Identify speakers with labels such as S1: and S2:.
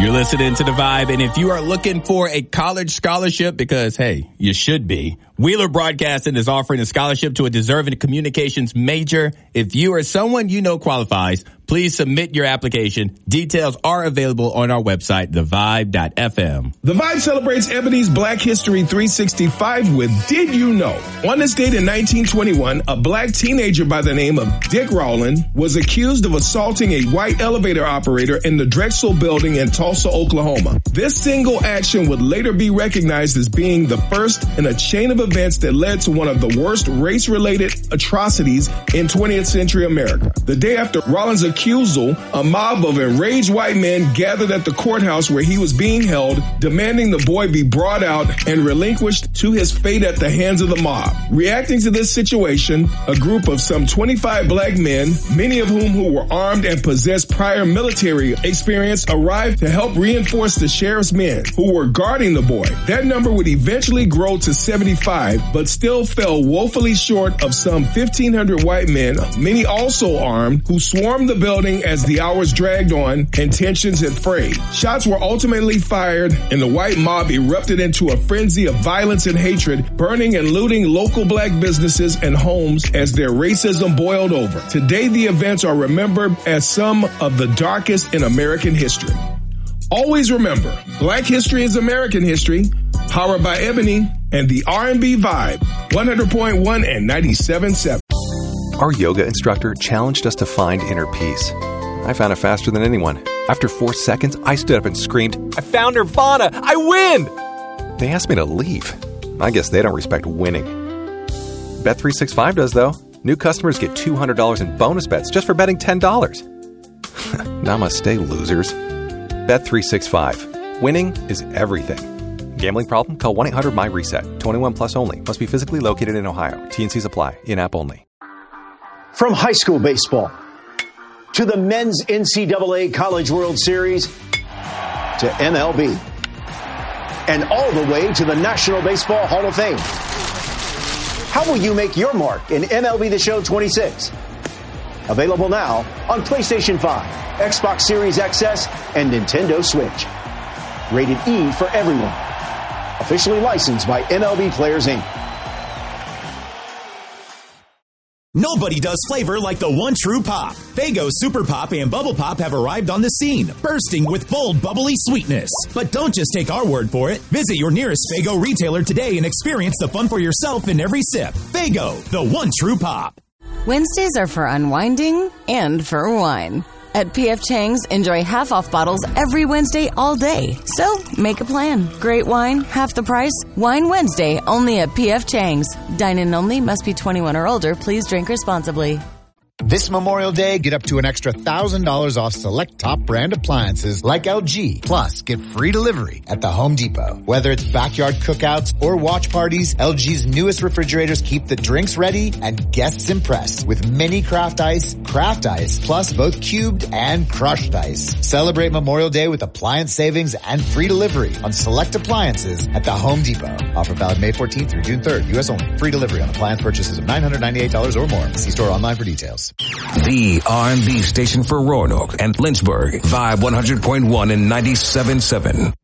S1: You're listening to The Vibe, and if you are looking for a college scholarship, because, hey, you should be, Wheeler Broadcasting is offering a scholarship to a deserving communications major. If you or someone you know qualifies, please submit your application. Details are available on our website, thevibe.fm.
S2: The Vibe celebrates Ebony's Black History 365 with Did You Know? On this date in 1921, a black teenager by the name of Dick Rowland was accused of assaulting a white elevator operator in the Drexel building in Tulsa, Oklahoma. This single action would later be recognized as being the first in a chain of events that led to one of the worst race-related atrocities in 20th century America. The day after Rowland's accusal, a mob of enraged white men gathered at the courthouse where he was being held, demanding the boy be brought out and relinquished to his fate at the hands of the mob. Reacting to this situation, a group of some 25 black men, many of whom were armed and possessed prior military experience, arrived to help reinforce the sheriff's men who were guarding the boy. That number would eventually grow to 75, but still fell woefully short of some 1,500 white men, many also armed, who swarmed the building as the hours dragged on and tensions had frayed. Shots were ultimately fired and the white mob erupted into a frenzy of violence and hatred, burning and looting local black businesses and homes as their racism boiled over. Today, the events are remembered as some of the darkest in American history. Always remember, Black history is American history. Powered by Ebony and the R&B Vibe, 100.1 and 97.7.
S3: Our yoga instructor challenged us to find inner peace. I found it faster than anyone. After 4 seconds, I stood up and screamed, "I found Nirvana! I win!" They asked me to leave. I guess they don't respect winning. Bet365 does, though. New customers get $200 in bonus bets just for betting $10. Namaste, losers. Bet365. Winning is everything. Gambling problem? Call 1-800-MY-RESET. 21 plus only. Must be physically located in Ohio. T&Cs apply. In-app only.
S4: From high school baseball to the men's NCAA College World Series to MLB and all the way to the National Baseball Hall of Fame. How will you make your mark in MLB The Show 26? Available now on PlayStation 5, Xbox Series XS, and Nintendo Switch. Rated E for everyone. Officially licensed by MLB Players, Inc.
S5: Nobody does flavor like the one true pop. Faygo Super Pop and Bubble Pop have arrived on the scene, bursting with bold, bubbly sweetness. But don't just take our word for it. Visit your nearest Faygo retailer today and experience the fun for yourself in every sip. Faygo, the one true pop.
S6: Wednesdays are for unwinding and for wine. At P.F. Chang's, enjoy half-off bottles every Wednesday all day. So, make a plan. Great wine, half the price. Wine Wednesday, only at P.F. Chang's. Dine-in only, must be 21 or older. Please drink responsibly.
S7: This Memorial Day, get up to an extra $1,000 off select top brand appliances like LG. Plus, get free delivery at the Home Depot. Whether it's backyard cookouts or watch parties, LG's newest refrigerators keep the drinks ready and guests impressed with mini craft ice, plus both cubed and crushed ice. Celebrate Memorial Day with appliance savings and free delivery on select appliances at the Home Depot. Offer valid May 14th through June 3rd, U.S. only. Free delivery on appliance purchases of $998 or more. See store online for details.
S8: The R&B station for Roanoke and Lynchburg. Vibe 100.1 and 97.7.